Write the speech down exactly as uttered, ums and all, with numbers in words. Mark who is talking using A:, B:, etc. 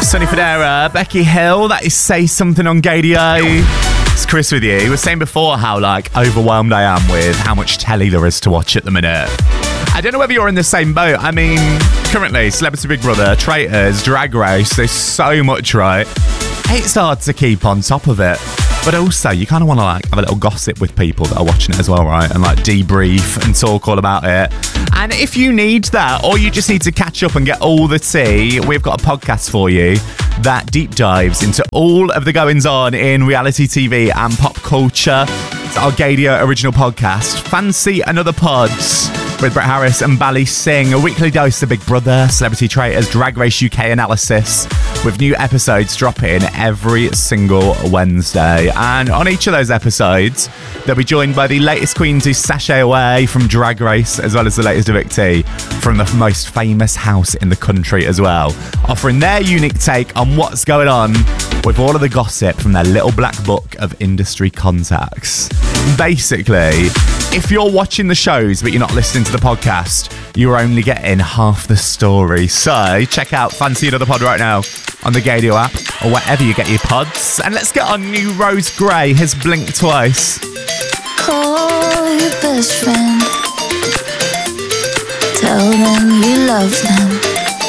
A: Sonny Fodera, Becky Hill, that is Say Something on Gadio. It's Chris with you. We were saying before how like overwhelmed I am with how much telly there is to watch at the minute. I don't know whether you're in the same boat. I mean, currently, Celebrity Big Brother, Traitors, Drag Race, there's so much, right? It's hard to keep on top of it. But also, you kind of want to like have a little gossip with people that are watching it as well, right? And like debrief and talk all about it. And if you need that, or you just need to catch up and get all the tea, we've got a podcast for you that deep dives into all of the goings on in reality T V and pop culture. It's our Gadio original podcast, Fancy Another Pods, with Brett Harris and Bally Singh, a weekly dose of Big Brother, Celebrity Traitors, Drag Race U K analysis, with new episodes dropping every single Wednesday. And on each of those episodes, they'll be joined by the latest queens who sashay away from Drag Race, as well as the latest evictee from the most famous house in the country as well, offering their unique take on what's going on with all of the gossip from their little black book of industry contacts. Basically, if you're watching the shows but you're not listening to the podcast, you're only getting half the story. So check out Fancy Another Pod right now on the Gadio app or wherever you get your pods. And let's get on new Rose Gray, his Blink Twice.
B: Call your best friend, tell them you love them.